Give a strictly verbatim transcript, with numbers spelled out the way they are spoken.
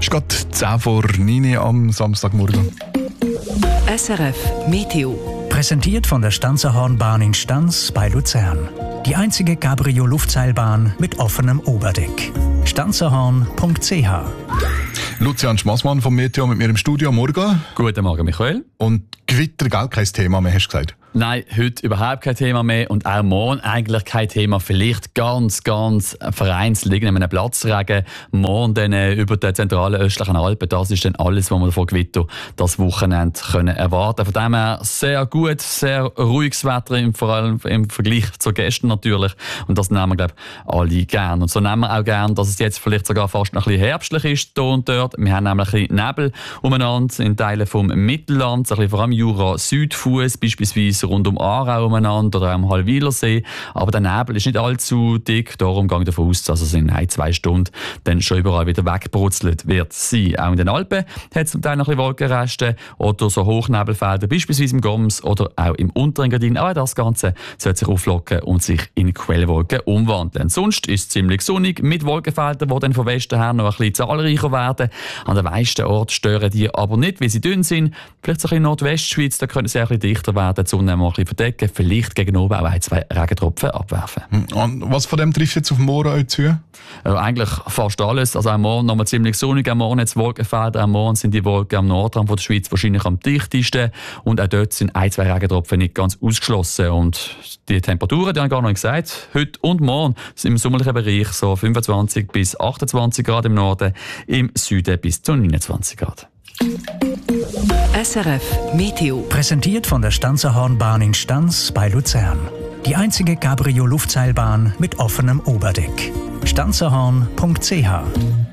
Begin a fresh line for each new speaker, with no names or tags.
Es ist gerade zehn vor neun am Samstagmorgen.
S R F Meteo.
Präsentiert von der Stanzerhornbahn in Stanz bei Luzern. Die einzige Cabrio-Luftseilbahn mit offenem Oberdeck. stanzerhorn punkt c h.
Lucian Schmassmann vom Meteo mit mir im Studio. Morgen.
Guten Morgen, Michael.
Und Gewitter, gell, kein Thema mehr, hast du gesagt?
Nein, heute überhaupt kein Thema mehr und auch morgen eigentlich kein Thema. Vielleicht ganz, ganz vereinzelt liegen in einem Platzregen. Morgen dann äh, über den zentralen östlichen Alpen. Das ist dann alles, was wir von Gewitter das Wochenende können erwarten. Von dem her sehr gut, sehr ruhiges Wetter, im, vor allem im Vergleich zu gestern natürlich. Und das nehmen wir, glaube ich, alle gern. Und so nehmen wir auch gern, dass es jetzt vielleicht sogar fast noch ein bisschen herbstlich ist hier und dort. Wir haben nämlich ein bisschen Nebel umeinander in Teilen vom Mittelland, ein bisschen vor allem Jura-Südfuss, beispielsweise rund um Aarau umeinander oder am Hallwilersee. Aber der Nebel ist nicht allzu dick, darum gehe ich davon aus, dass es in ein, zwei Stunden dann schon überall wieder wegbrutzelt wird sein. Auch in den Alpen hat es zum Teil noch ein bisschen Wolkenreste oder so Hochnebelfelder, beispielsweise im Goms oder auch im Unterengadin. Aber das Ganze sollte sich auflockern und sich in Quellwolken umwandeln. Sonst ist es ziemlich sonnig mit Wolkenfeldern, die dann von Westen her noch ein bisschen zahlreicher werden. An den meisten Orten stören die aber nicht, weil sie dünn sind. Vielleicht so ein bisschen Nordwestschweiz, da können sie auch ein bisschen dichter werden, die Sonne mal ein bisschen verdecken, vielleicht gegen oben auch ein, zwei Regentropfen abwerfen.
Und was von dem trifft jetzt auf morgen euch zu?
Also eigentlich fast alles. Also am Morgen noch mal ziemlich sonnig, am Morgen jetzt Wolkenfelder, am Morgen sind die Wolken am Nordrand von der Schweiz wahrscheinlich am dichtesten und auch dort sind ein, zwei Regentropfen nicht ganz ausgeschlossen. Und die Temperaturen, die habe ich gar noch nicht gesagt, heute und morgen sind im sommerlichen Bereich so fünfundzwanzig bis achtundzwanzig Grad im Norden, im Süden bis zu neunundzwanzig Grad.
S R F Meteo.
Präsentiert von der Stanzerhornbahn in Stanz bei Luzern. Die einzige Cabrio-Luftseilbahn mit offenem Oberdeck. stanzerhorn punkt c h.